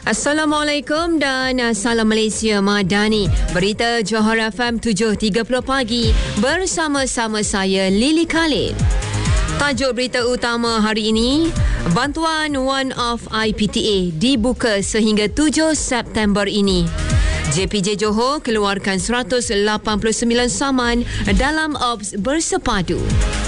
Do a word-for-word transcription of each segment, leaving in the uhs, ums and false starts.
Assalamualaikum dan salam Malaysia Madani. Berita Johor F M tujuh tiga puluh pagi bersama-sama saya Lily Khalid. Tajuk berita utama hari ini, bantuan One of I P T A dibuka sehingga tujuh September ini. J P J Johor keluarkan seratus lapan puluh sembilan saman dalam Ops Bersepadu.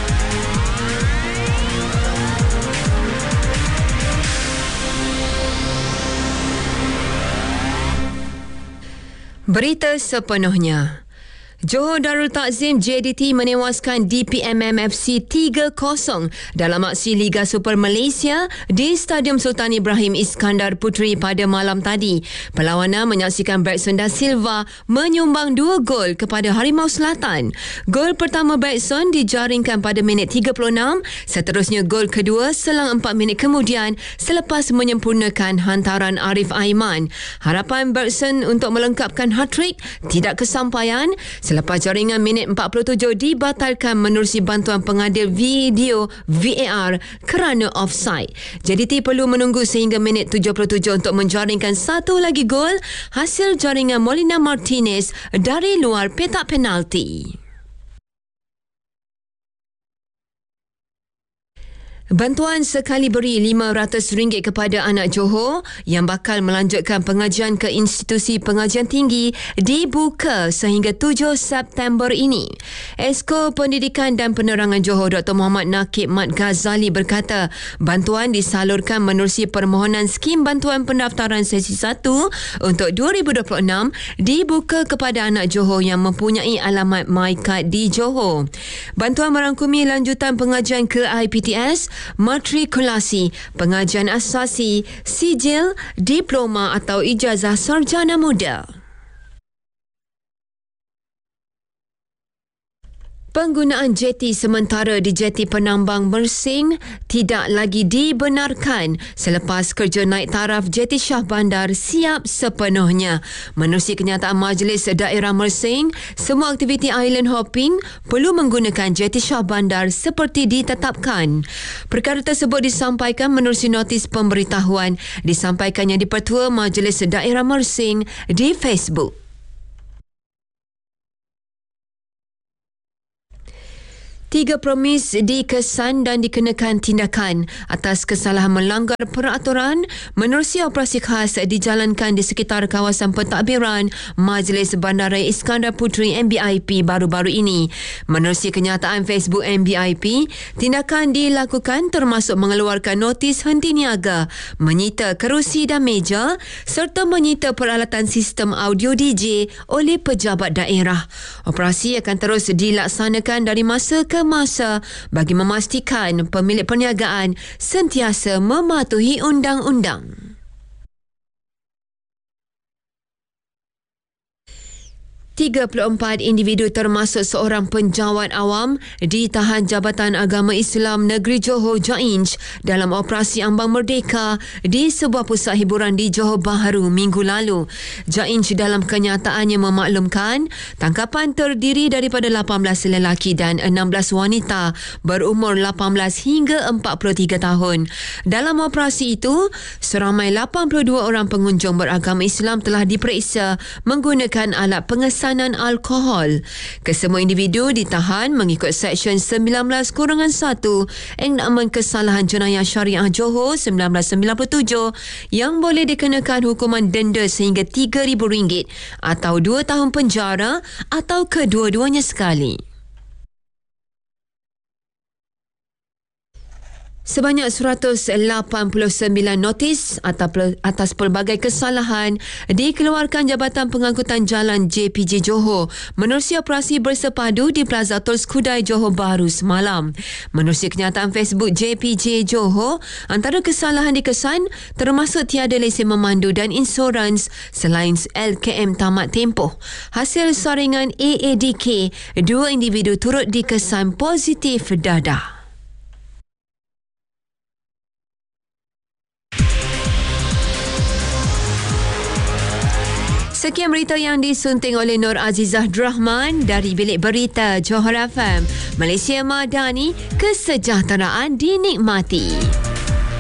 Berita sepenuhnya. Johor Darul Takzim J D T menewaskan D P M M F C tiga kosong dalam aksi Liga Super Malaysia di Stadium Sultan Ibrahim Iskandar Puteri pada malam tadi. Perlawanan menyaksikan Braxton Da Silva menyumbang dua gol kepada Harimau Selatan. Gol pertama Braxton dijaringkan pada minit tiga puluh enam, seterusnya gol kedua selang empat minit kemudian selepas menyempurnakan hantaran Arif Aiman. Harapan Braxton untuk melengkapkan hat-trick tidak kesampaian selepas jaringan minit empat puluh tujuh dibatalkan menerusi bantuan pengadil video V A R kerana offside. J D T perlu menunggu sehingga minit tujuh puluh tujuh untuk menjaringkan satu lagi gol hasil jaringan Molina Martinez dari luar petak penalti. Bantuan sekali beri lima ratus ringgit kepada anak Johor yang bakal melanjutkan pengajian ke institusi pengajian tinggi dibuka sehingga tujuh September ini. Esko Pendidikan dan Penerangan Johor Doktor Muhammad Nakib Mat Ghazali berkata, bantuan disalurkan menerusi permohonan skim bantuan pendaftaran sesi satu untuk dua ribu dua puluh enam dibuka kepada anak Johor yang mempunyai alamat MyCard di Johor. Bantuan merangkumi lanjutan pengajian ke I P T S, matrikulasi, pengajian asasi, sijil, diploma atau ijazah sarjana muda. Penggunaan jeti sementara di jeti penambang Mersing tidak lagi dibenarkan selepas kerja naik taraf jeti Shah Bandar siap sepenuhnya. Menerusi kenyataan Majlis Daerah Mersing, semua aktiviti island hopping perlu menggunakan jeti Shah Bandar seperti ditetapkan. Perkara tersebut disampaikan menerusi notis pemberitahuan disampaikannya di Pertua Majlis Daerah Mersing di Facebook. Tiga promis dikesan dan dikenakan tindakan atas kesalahan melanggar peraturan menerusi operasi khas dijalankan di sekitar kawasan pentadbiran Majlis Bandaraya Iskandar Puteri M B I P baru-baru ini. Menerusi kenyataan Facebook M B I P, tindakan dilakukan termasuk mengeluarkan notis henti niaga, menyita kerusi dan meja serta menyita peralatan sistem audio D J oleh pejabat daerah. Operasi akan terus dilaksanakan dari masa ke masa bagi memastikan pemilik perniagaan sentiasa mematuhi undang-undang. tiga puluh empat individu termasuk seorang penjawat awam ditahan Jabatan Agama Islam Negeri Johor J A I N J dalam operasi Ambang Merdeka di sebuah pusat hiburan di Johor Bahru minggu lalu. J A I N J dalam kenyataannya memaklumkan tangkapan terdiri daripada lapan belas lelaki dan enam belas wanita berumur lapan belas hingga empat puluh tiga tahun. Dalam operasi itu, seramai lapan puluh dua orang pengunjung beragama Islam telah diperiksa menggunakan alat pengesanan alkohol. Kesemua individu ditahan mengikut Seksyen sembilan belas satu Enakmen Kesalahan Jenayah Syariah Johor seribu sembilan ratus sembilan puluh tujuh yang boleh dikenakan hukuman denda sehingga tiga ribu ringgit atau dua tahun penjara atau kedua-duanya sekali. Sebanyak seratus lapan puluh sembilan notis atas pelbagai kesalahan dikeluarkan Jabatan Pengangkutan Jalan J P J Johor menerusi operasi bersepadu di Plaza Tol Skudai Johor Bahru semalam. Menerusi kenyataan Facebook J P J Johor, antara kesalahan dikesan termasuk tiada lesen memandu dan insurans selain L K M tamat tempoh. Hasil saringan A A D K, dua individu turut dikesan positif dadah. Sekian berita yang disunting oleh Nur Azizah Drahman dari Bilik Berita Johor F M. Malaysia Madani, kesejahteraan dinikmati.